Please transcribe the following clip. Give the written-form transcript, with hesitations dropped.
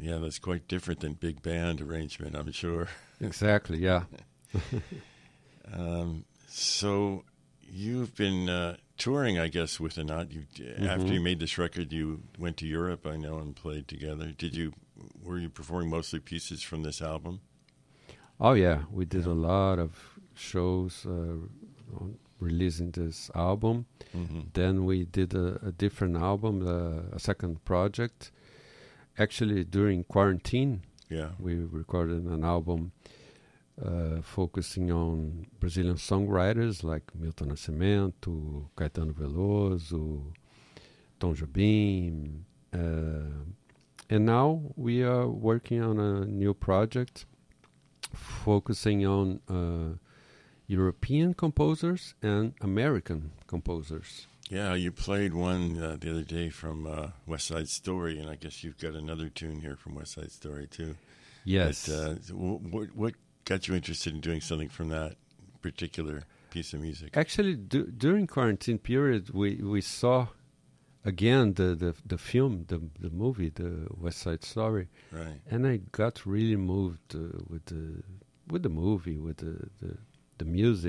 Yeah, that's quite different than big band arrangement, I'm sure. Exactly, yeah. So you've been touring, I guess, with Anat. After you made this record, you went to Europe, I know, and played together. Were you performing mostly pieces from this album? Oh, yeah. We did a lot of shows on releasing this album. Then we did a different album, a second project. Actually, during quarantine, we recorded an album focusing on Brazilian songwriters like Milton Nascimento, Caetano Veloso, Tom Jobim. And now we are working on a new project focusing on European composers and American composers. Yeah, you played one the other day from West Side Story, and I guess you've got another tune here from West Side Story, too. Yes. But, what got you interested in doing something from that particular piece of music? Actually, during quarantine period, we saw again the film, the movie, the West Side Story, right? And I got really moved with the movie, with the music.